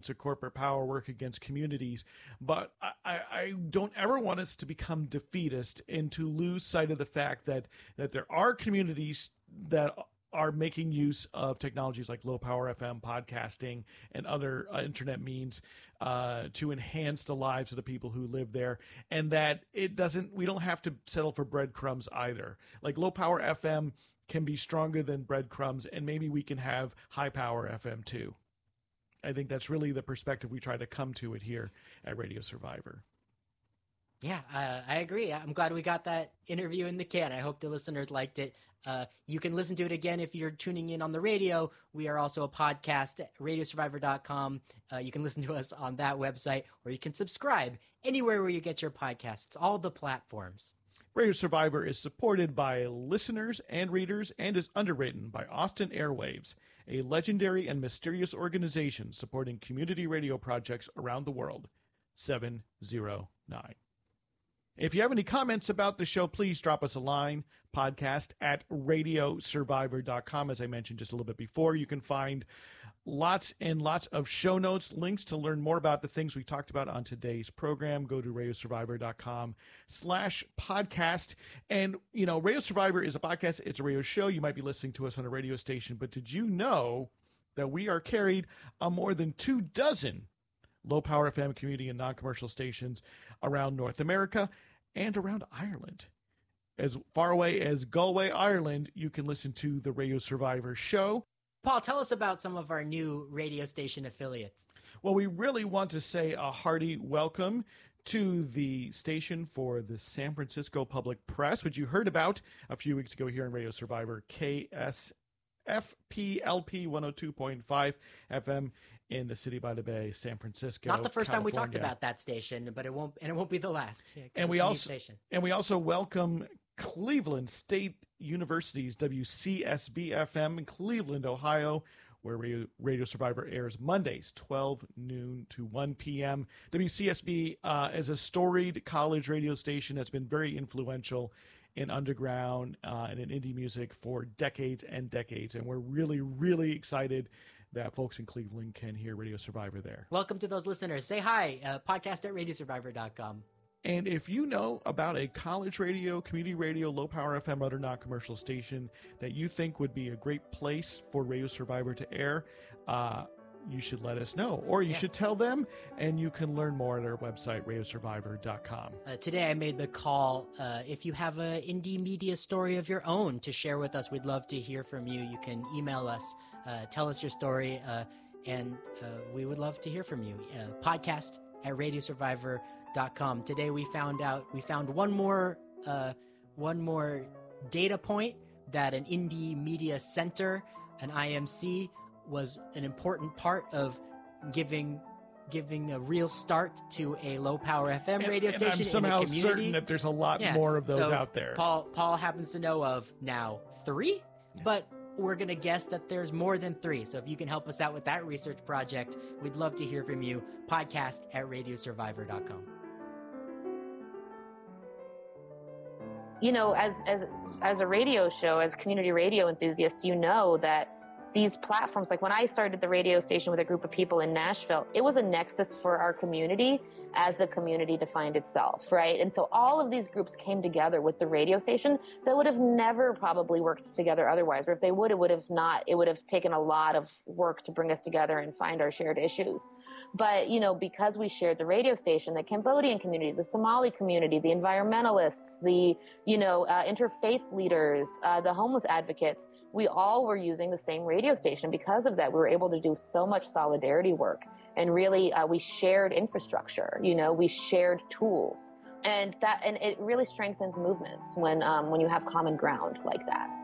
of corporate power work against communities. But I don't ever want us to become defeatist and to lose sight of the fact that there are communities that are making use of technologies like low power FM, podcasting, and other internet means to enhance the lives of the people who live there, and that we don't have to settle for breadcrumbs either. Like low power FM can be stronger than breadcrumbs, and maybe we can have high power FM too. I think that's really the perspective we try to come to it here at Radio Survivor. Yeah, I agree. I'm glad we got that interview in the can. I hope the listeners liked it. You can listen to it again if you're tuning in on the radio. We are also a podcast at radiosurvivor.com. You can listen to us on that website, or you can subscribe anywhere where you get your podcasts, all the platforms. Radio Survivor is supported by listeners and readers and is underwritten by Austin Airwaves, a legendary and mysterious organization supporting community radio projects around the world. 709. If you have any comments about the show, please drop us a line, podcast at radiosurvivor.com. As I mentioned just a little bit before, you can find lots and lots of show notes, links to learn more about the things we talked about on today's program. Go to radiosurvivor.com/podcast. And, you know, Radio Survivor is a podcast. It's a radio show. You might be listening to us on a radio station, but did you know that we are carried on more than 24 low-power FM community and non-commercial stations around North America and around Ireland? As far away as Galway, Ireland, you can listen to the Radio Survivor show. Paul, tell us about some of our new radio station affiliates. Well, we really want to say a hearty welcome to the station for the San Francisco Public Press, which you heard about a few weeks ago here on Radio Survivor, KSFPLP 102.5 FM in the City by the Bay, San Francisco. Not the first California. time we talked about that station, but it won't be the last. And we also welcome Cleveland State University's WCSB FM in Cleveland, Ohio, where Radio Survivor airs Mondays, 12 noon to 1 p.m. WCSB is a storied college radio station that's been very influential in underground and in indie music for decades and decades. And we're really, really excited that folks in Cleveland can hear Radio Survivor there. Welcome to those listeners. Say hi, podcast at radiosurvivor.com. And if you know about a college radio, community radio, low-power FM, other non-commercial station that you think would be a great place for Radio Survivor to air, you should let us know. Or you should tell them, and you can learn more at our website, radiosurvivor.com. Today I made the call. If you have an indie media story of your own to share with us, we'd love to hear from you. You can email us, tell us your story, and we would love to hear from you. Podcast at radiosurvivor.com. Today we found one more data point that an indie media center, an IMC, was an important part of giving a real start to a low power FM radio station. I'm somehow in the community. certain that there's a lot more of those out there. Paul happens to know of now 3, but we're going to guess that there's more than 3. So if you can help us out with that research project, we'd love to hear from you. Podcast at radiosurvivor.com. You know, as a radio show, as community radio enthusiasts, you know that these platforms, like when I started the radio station with a group of people in Nashville, it was a nexus for our community as the community defined itself, right? And so all of these groups came together with the radio station that would have never probably worked together otherwise, or if they would, it would have taken a lot of work to bring us together and find our shared issues. But, you know, because we shared the radio station, the Cambodian community, the Somali community, the environmentalists, the, interfaith leaders, the homeless advocates, we all were using the same radio station. Because of that, we were able to do so much solidarity work, and really we shared infrastructure, we shared tools, and it really strengthens movements when you have common ground like that.